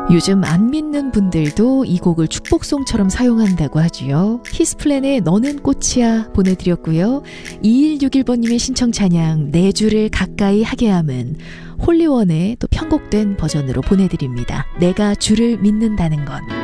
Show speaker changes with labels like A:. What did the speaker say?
A: 요즘 안 믿는 분들도 이 곡을 축복송처럼 사용한다고 하지요. 히스플랜의 너는 꽃이야 보내드렸고요. 2161번님의 신청 찬양 내 주를 가까이 하게 함은 홀리원의 또 편곡된 버전으로 보내드립니다. 내가 주를 믿는다는 건.